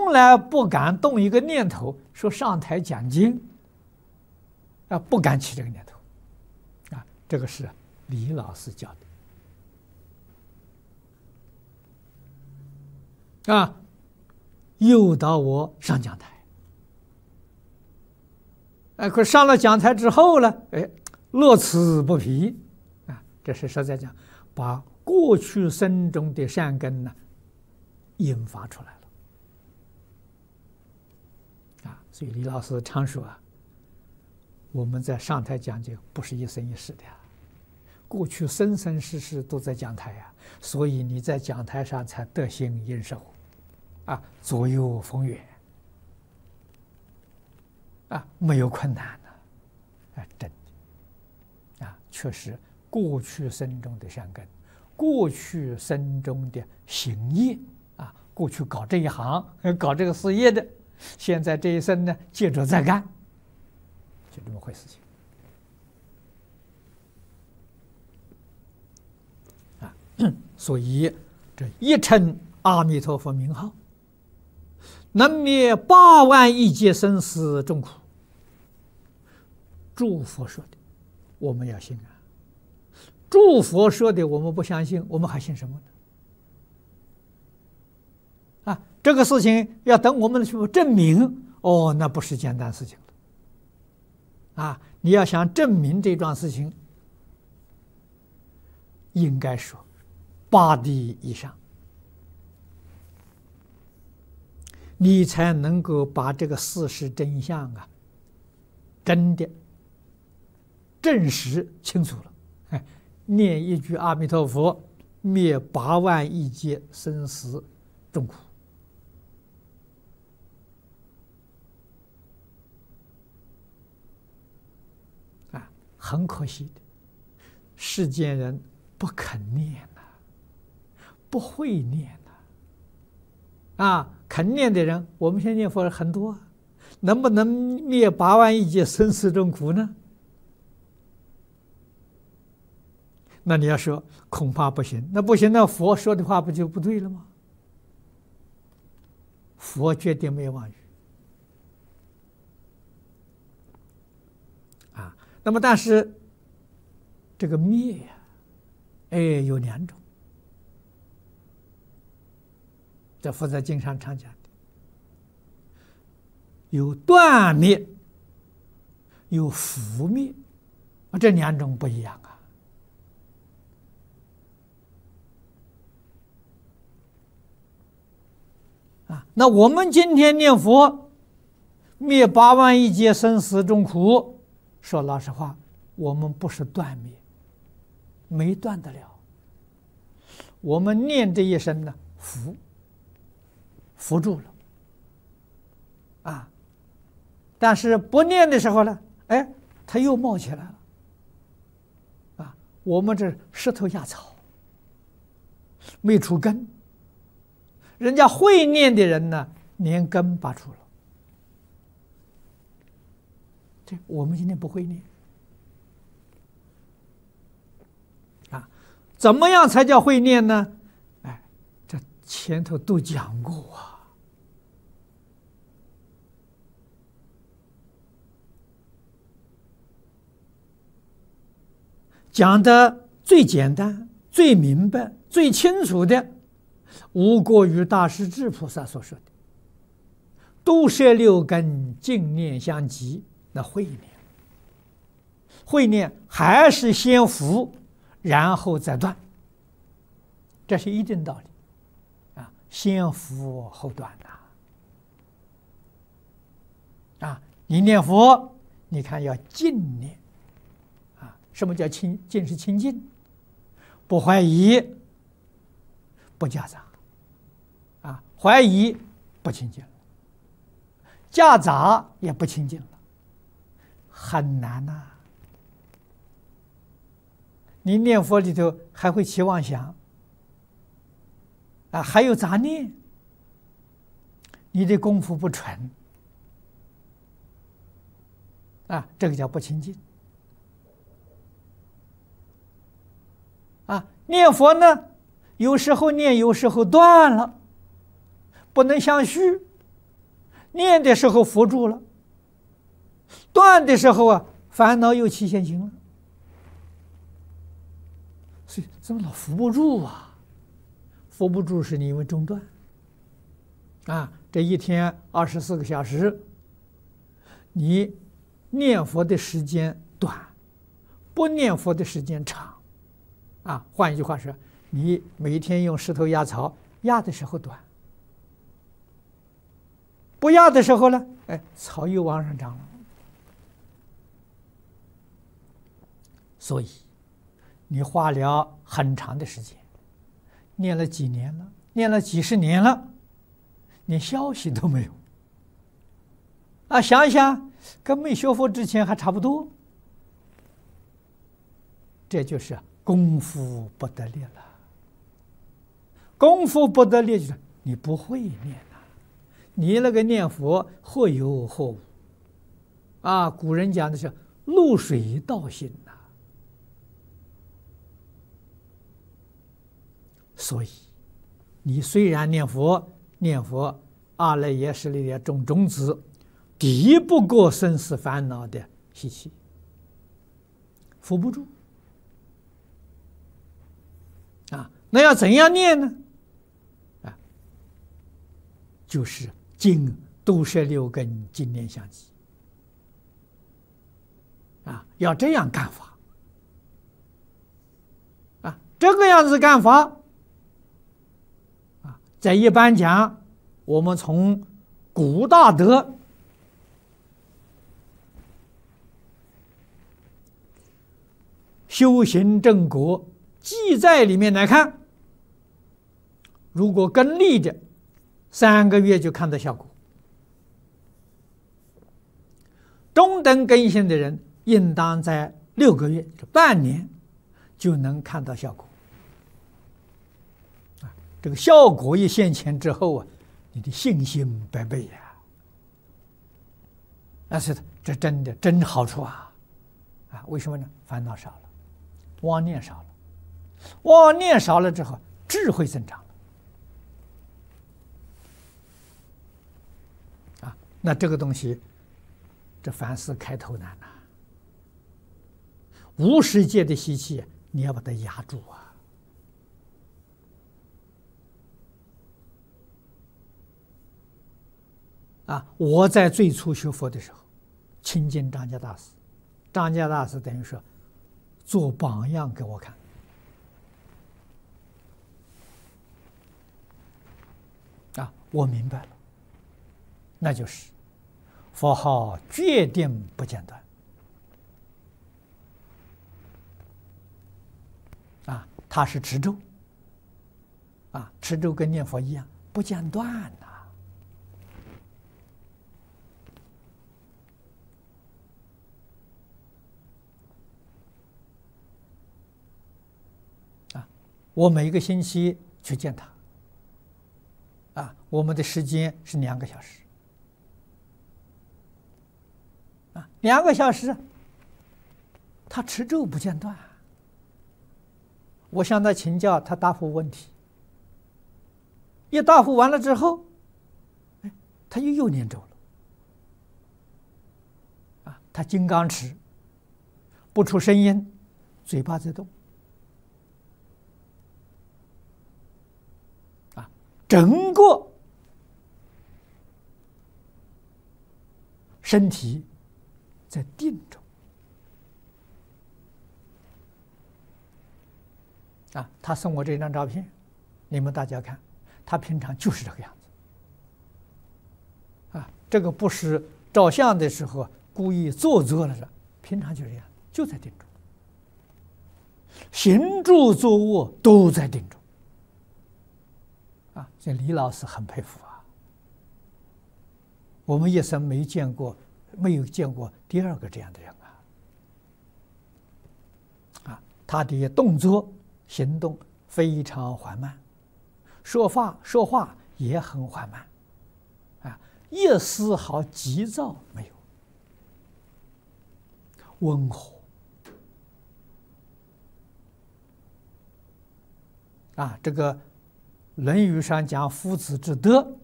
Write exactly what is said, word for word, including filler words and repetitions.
从来不敢动一个念头，说上台讲经，啊，不敢起这个念头，啊，这个是李老师教的，啊，诱导我上讲台，哎，可上了讲台之后呢，哎，乐此不疲，啊，这是实在讲，把过去生中的善根呢，引发出来了，啊，所以李老师常说啊，我们在上台讲经不是一生一世的呀，过去生生世世都在讲台呀，所以你在讲台上才得心应手，啊，左右逢源，啊，没有困难的，啊，真的，啊，确实过去生中的善根。过去生中的行业啊，过去搞这一行、搞这个事业的，现在这一生呢，接着再干，就这么回事情啊。所以这一称阿弥陀佛名号，能灭八万亿劫生死众苦。诸佛说的，我们要信啊。诸佛说的我们不相信，我们还信什么呢？啊，这个事情要等我们去证明，哦，那不是简单事情了。啊，你要想证明这桩事情，应该说八地以上，你才能够把这个事实真相啊，真的证实清楚了。哎，念一句阿弥陀佛，灭八万亿劫生死众苦。啊，很可惜的，世间人不肯念呐、啊，不会念呐、啊。啊，肯念的人，我们现在念佛很多、啊，能不能灭八万亿劫生死众苦呢？那你要说恐怕不行，那不行，那佛说的话不就不对了吗？佛绝对没有妄语啊。那么，但是这个灭呀、啊，哎，有两种，在佛在经上常讲的，有断灭，有伏灭，啊，这两种不一样啊。啊，那我们今天念佛，灭八万亿劫生死众苦，说老实话，我们不是断灭，没断得了。我们念这一声呢，伏，伏住了，啊，但是不念的时候呢，哎，它又冒起来了，啊，我们这石头压草，没出根。人家会念的人呢，连根拔出了。这我们今天不会念啊，怎么样才叫会念呢？哎，这前头都讲过啊。讲的最简单、最明白、最清楚的。无过于大势至菩萨所说的“都摄六根，净念相继”，那会念，会念还是先伏，然后再断，这是一定道理啊！先伏后断呐！啊，你念佛，你看要净念啊！什么叫清？净是清净，不怀疑，不夹杂。啊，怀疑不清净了，夹杂也不清净了，很难呐、啊。你念佛里头还会起妄想，啊，还有杂念，你的功夫不纯，啊，这个叫不清净。啊，念佛呢，有时候念，有时候断了。不能相续， 念的时候佛住了，断的时候啊，烦恼又起现行了。所以怎么老扶不住啊？扶不住是你因为中断啊。这一天二十四个小时，你念佛的时间短，不念佛的时间长啊。换一句话说，你每天用石头压草，压的时候短，不压的时候呢，哎，草又往上长了。所以你花了很长的时间，念了几年了，念了几十年了，连消息都没有啊！想一想，跟没学佛之前还差不多。这就是功夫不得力了。功夫不得力就是你不会念啊，你那个念佛或有或无啊。古人讲的是露水道心呐。所以，你虽然念佛，念佛阿赖耶识里的种种子，敌不过生死烦恼的习气，扶不住啊。那要怎样念呢？啊，就是经度摄六根，经念相继啊，要这样干法啊，这个样子干法。在一般讲，我们从古大德修行正果记载里面来看，如果跟立的，三个月就看到效果；中等根性的人，应当在六个月、半年就能看到效果。这个效果一现前之后啊，你的信心百倍呀！那是这真的真好处啊！啊，为什么呢？烦恼少了，妄念少了，妄念少了之后，智慧增长了啊！那这个东西，这凡事开头难呐、啊。无世界的习气，你要把它压住啊！啊！我在最初学佛的时候，亲近张家大师，张家大师等于说做榜样给我看。啊，我明白了，那就是佛号决定不间断。啊，他是持咒，啊，持咒跟念佛一样，不间断呐。我每一个星期去见他，啊，我们的时间是两个小时，啊，两个小时，他持咒不间断。我向他请教，他答复问题，一答复完了之后，哎，他又又念咒了，啊，他金刚持，不出声音，嘴巴在动。整个身体在定中啊！他送我这张照片，你们大家看，他平常就是这个样子啊！这个不是照相的时候故意做作了的，平常就这样，就在定中，行住坐卧都在定中。啊，这李老师很佩服啊！我们一生没见过，没有见过第二个这样的人啊！啊，他的动作、行动非常缓慢，说话说话也很缓慢，啊，一丝毫急躁没有，温和。啊，这个《论语》上讲夫子之德，